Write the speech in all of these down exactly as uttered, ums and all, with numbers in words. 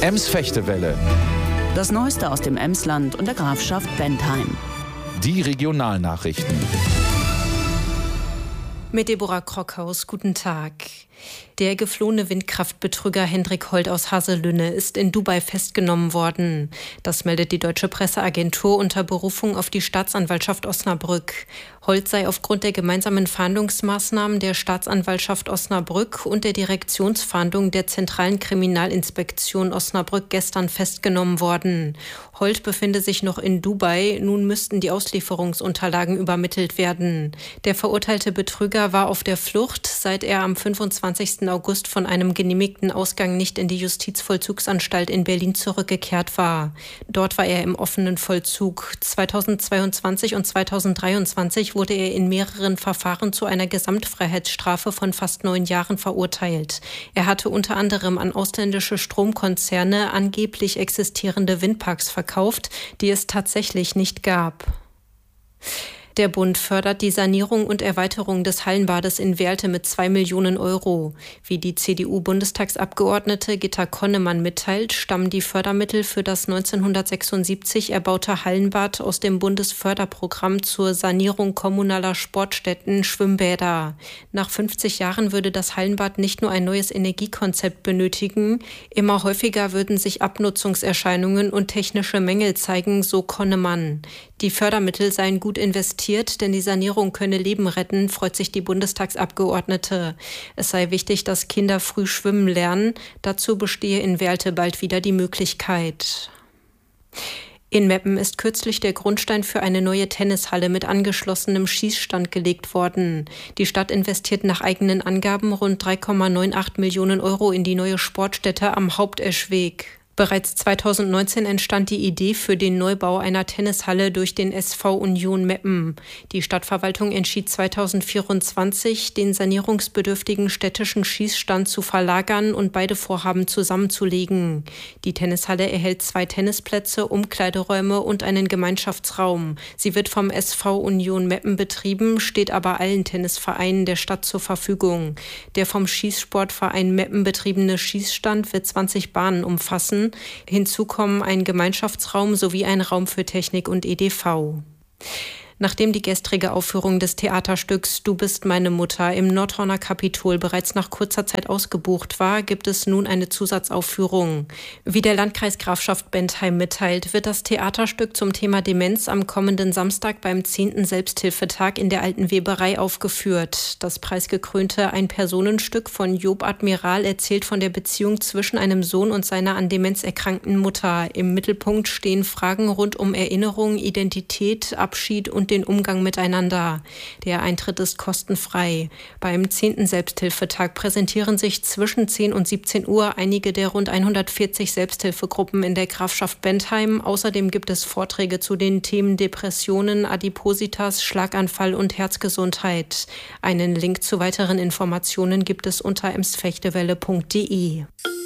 Ems-Fechtewelle. Das Neueste aus dem Emsland und der Grafschaft Bentheim. Die Regionalnachrichten. Mit Deborah Krockhaus, guten Tag. Der geflohene Windkraftbetrüger Hendrik Holt aus Haselünne ist in Dubai festgenommen worden. Das meldet die Deutsche Presseagentur unter Berufung auf die Staatsanwaltschaft Osnabrück. Holt sei aufgrund der gemeinsamen Fahndungsmaßnahmen der Staatsanwaltschaft Osnabrück und der Direktionsfahndung der Zentralen Kriminalinspektion Osnabrück gestern festgenommen worden. Holt befinde sich noch in Dubai, nun müssten die Auslieferungsunterlagen übermittelt werden. Der verurteilte Betrüger war auf der Flucht, seit er am fünfundzwanzigsten August von einem genehmigten Ausgang nicht in die Justizvollzugsanstalt in Berlin zurückgekehrt war. Dort war er im offenen Vollzug. zweitausendzweiundzwanzig und zweitausenddreiundzwanzig wurde er in mehreren Verfahren zu einer Gesamtfreiheitsstrafe von fast neun Jahren verurteilt. Er hatte unter anderem an ausländische Stromkonzerne angeblich existierende Windparks verkauft, die es tatsächlich nicht gab. Der Bund fördert die Sanierung und Erweiterung des Hallenbades in Werlte mit zwei Millionen Euro. Wie die C D U-Bundestagsabgeordnete Gitta Konnemann mitteilt, stammen die Fördermittel für das neunzehnhundertsechsundsiebzig erbaute Hallenbad aus dem Bundesförderprogramm zur Sanierung kommunaler Sportstätten, Schwimmbäder. Nach fünfzig Jahren würde das Hallenbad nicht nur ein neues Energiekonzept benötigen, immer häufiger würden sich Abnutzungserscheinungen und technische Mängel zeigen, so Konnemann. Die Fördermittel seien gut investiert, denn die Sanierung könne Leben retten, freut sich die Bundestagsabgeordnete. Es sei wichtig, dass Kinder früh schwimmen lernen. Dazu bestehe in Werlte bald wieder die Möglichkeit. In Meppen ist kürzlich der Grundstein für eine neue Tennishalle mit angeschlossenem Schießstand gelegt worden. Die Stadt investiert nach eigenen Angaben rund drei Komma achtundneunzig Millionen Euro in die neue Sportstätte am Haupteschweg. Bereits zweitausendneunzehn entstand die Idee für den Neubau einer Tennishalle durch den S V Union Meppen. Die Stadtverwaltung entschied zweitausendvierundzwanzig, den sanierungsbedürftigen städtischen Schießstand zu verlagern und beide Vorhaben zusammenzulegen. Die Tennishalle erhält zwei Tennisplätze, Umkleideräume und einen Gemeinschaftsraum. Sie wird vom S V Union Meppen betrieben, steht aber allen Tennisvereinen der Stadt zur Verfügung. Der vom Schießsportverein Meppen betriebene Schießstand wird zwanzig Bahnen umfassen. Hinzu kommen ein Gemeinschaftsraum sowie ein Raum für Technik und E D V. Nachdem die gestrige Aufführung des Theaterstücks Du bist meine Mutter im Nordhorner Kapitol bereits nach kurzer Zeit ausgebucht war, gibt es nun eine Zusatzaufführung. Wie der Landkreis Grafschaft Bentheim mitteilt, wird das Theaterstück zum Thema Demenz am kommenden Samstag beim zehnten Selbsthilfetag in der Alten Weberei aufgeführt. Das preisgekrönte Ein-Personenstück von Job Admiral erzählt von der Beziehung zwischen einem Sohn und seiner an Demenz erkrankten Mutter. Im Mittelpunkt stehen Fragen rund um Erinnerung, Identität, Abschied und den Umgang miteinander. Der Eintritt ist kostenfrei. Beim zehnten Selbsthilfetag präsentieren sich zwischen zehn und siebzehn Uhr einige der rund hundertvierzig Selbsthilfegruppen in der Grafschaft Bentheim. Außerdem gibt es Vorträge zu den Themen Depressionen, Adipositas, Schlaganfall und Herzgesundheit. Einen Link zu weiteren Informationen gibt es unter emsfechtewelle punkt de.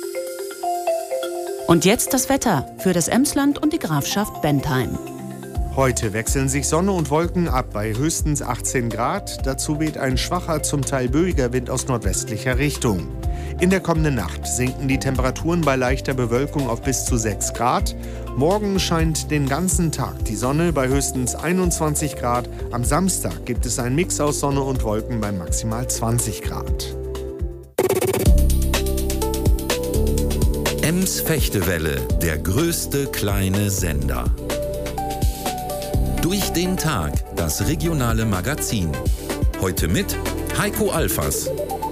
Und jetzt das Wetter für das Emsland und die Grafschaft Bentheim. Heute wechseln sich Sonne und Wolken ab bei höchstens achtzehn Grad. Dazu weht ein schwacher, zum Teil böiger Wind aus nordwestlicher Richtung. In der kommenden Nacht sinken die Temperaturen bei leichter Bewölkung auf bis zu sechs Grad. Morgen scheint den ganzen Tag die Sonne bei höchstens einundzwanzig Grad. Am Samstag gibt es einen Mix aus Sonne und Wolken bei maximal zwanzig Grad. Ems-Fechtewelle, der größte kleine Sender. Durch den Tag, das regionale Magazin. Heute mit Heiko Alfers.